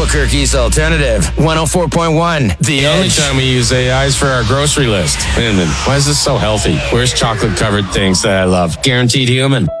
Albuquerque's Alternative 104.1. The only time we use AI is for our grocery list. And then, why is this so healthy? Where's chocolate-covered things that I love? Guaranteed Human.